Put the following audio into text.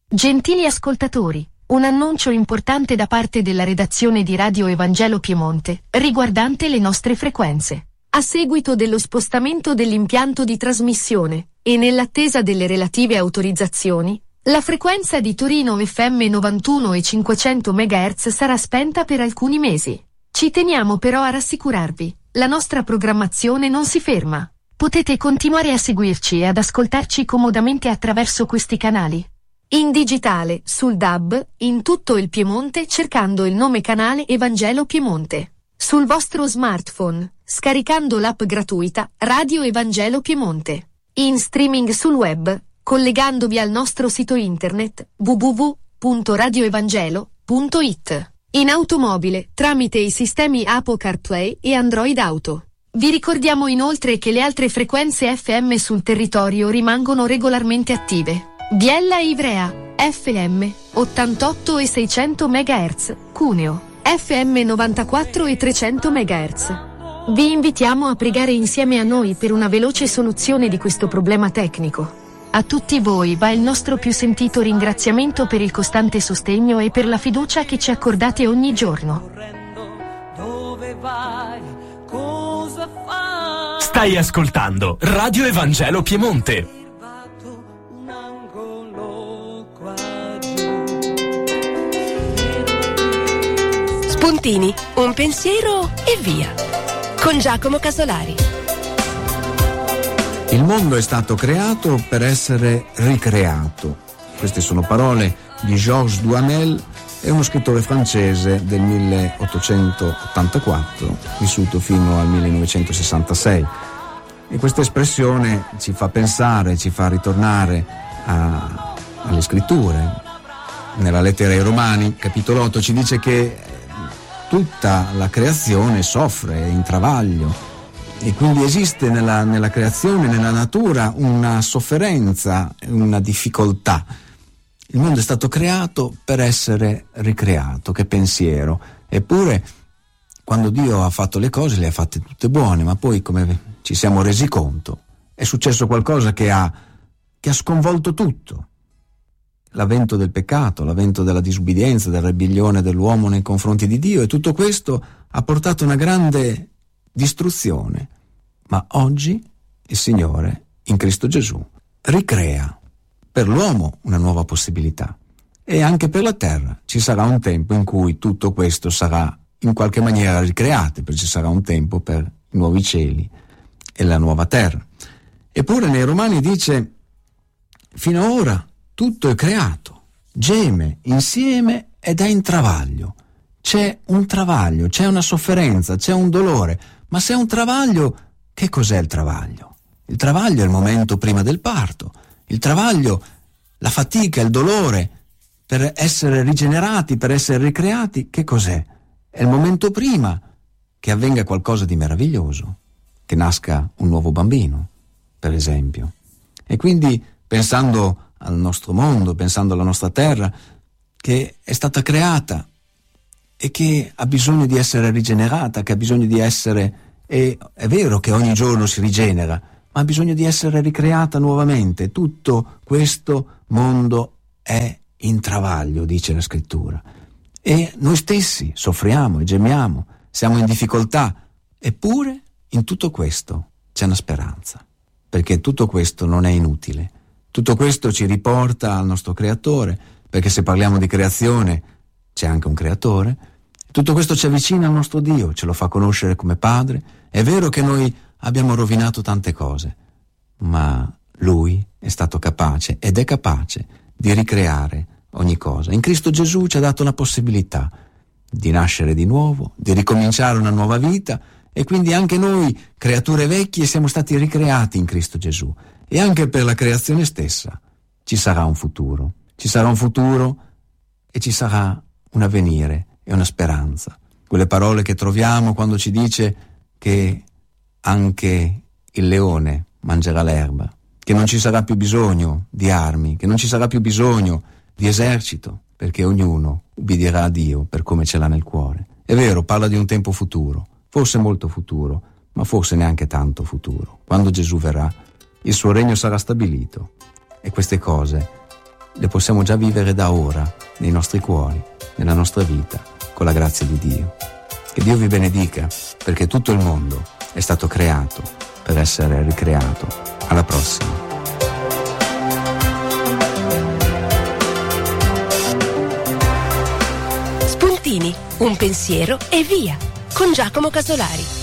Gentili ascoltatori, un annuncio importante da parte della redazione di Radio Evangelo Piemonte, riguardante le nostre frequenze. A seguito dello spostamento dell'impianto di trasmissione, e nell'attesa delle relative autorizzazioni, la frequenza di Torino FM 91 e 500 MHz sarà spenta per alcuni mesi. Ci teniamo però a rassicurarvi, la nostra programmazione non si ferma. Potete continuare a seguirci e ad ascoltarci comodamente attraverso questi canali. In digitale, sul DAB, in tutto il Piemonte cercando il nome canale Evangelo Piemonte. Sul vostro smartphone, scaricando l'app gratuita Radio Evangelo Piemonte. In streaming sul web, collegandovi al nostro sito internet www.radioevangelo.it. In automobile, tramite i sistemi Apple CarPlay e Android Auto. Vi ricordiamo inoltre che le altre frequenze FM sul territorio rimangono regolarmente attive. Biella e Ivrea, FM 88 e 600 MHz, Cuneo, FM 94 e 300 MHz. Vi invitiamo a pregare insieme a noi per una veloce soluzione di questo problema tecnico. A tutti voi va il nostro più sentito ringraziamento per il costante sostegno e per la fiducia che ci accordate ogni giorno. Dove vai? Cosa fai? Stai ascoltando Radio Evangelo Piemonte. Spuntini, un pensiero e via. Con Giacomo Casolari. Il mondo è stato creato per essere ricreato. Queste sono parole di Georges Duhamel, è uno scrittore francese del 1884, vissuto fino al 1966. E questa espressione ci fa pensare, ci fa ritornare alle scritture. Nella lettera ai Romani, capitolo 8, ci dice che tutta la creazione soffre, è in travaglio, e quindi esiste nella creazione, nella natura, una sofferenza, una difficoltà. Il mondo è stato creato per essere ricreato, che pensiero. Eppure, quando Dio ha fatto le cose, le ha fatte tutte buone, ma poi, come ci siamo resi conto, è successo qualcosa che ha sconvolto tutto. L'avvento del peccato, l'avvento della disubbidienza, della ribellione dell'uomo nei confronti di Dio, e tutto questo ha portato una grande distruzione. Ma oggi il Signore, in Cristo Gesù, ricrea per l'uomo una nuova possibilità, e anche per la terra. Ci sarà un tempo in cui tutto questo sarà in qualche maniera ricreato, perché ci sarà un tempo per i nuovi cieli e la nuova terra. Eppure nei Romani dice: fino ad ora tutto è creato, geme insieme ed è in travaglio. C'è un travaglio, c'è una sofferenza, c'è un dolore. Ma se è un travaglio, che cos'è il travaglio? Il travaglio è il momento prima del parto. Il travaglio, la fatica, il dolore per essere rigenerati, per essere ricreati, che cos'è? È il momento prima che avvenga qualcosa di meraviglioso, che nasca un nuovo bambino, per esempio. E quindi, pensando al nostro mondo, pensando alla nostra terra, che è stata creata e che ha bisogno di essere rigenerata, che ha bisogno di essere, e è vero che ogni giorno si rigenera, ma ha bisogno di essere ricreata nuovamente. Tutto questo mondo è in travaglio, dice la Scrittura. E noi stessi soffriamo e gemiamo, siamo in difficoltà, eppure in tutto questo c'è una speranza, perché tutto questo non è inutile. Tutto questo ci riporta al nostro Creatore, perché se parliamo di creazione c'è anche un Creatore. Tutto questo ci avvicina al nostro Dio, ce lo fa conoscere come Padre. È vero che noi abbiamo rovinato tante cose, ma Lui è stato capace ed è capace di ricreare ogni cosa. In Cristo Gesù ci ha dato la possibilità di nascere di nuovo, di ricominciare una nuova vita, e quindi anche noi, creature vecchie, siamo stati ricreati in Cristo Gesù. E anche per la creazione stessa ci sarà un futuro. Ci sarà un futuro e ci sarà un avvenire e una speranza. Quelle parole che troviamo quando ci dice che anche il leone mangerà l'erba, che non ci sarà più bisogno di armi, che non ci sarà più bisogno di esercito, perché ognuno ubbidirà a Dio per come ce l'ha nel cuore. È vero, parla di un tempo futuro, forse molto futuro, ma forse neanche tanto futuro. Quando Gesù verrà, il suo regno sarà stabilito, e queste cose le possiamo già vivere da ora, nei nostri cuori, nella nostra vita, con la grazia di Dio. Che Dio vi benedica, perché tutto il mondo è stato creato per essere ricreato. Alla prossima. Spuntini, un pensiero e via, con Giacomo Casolari.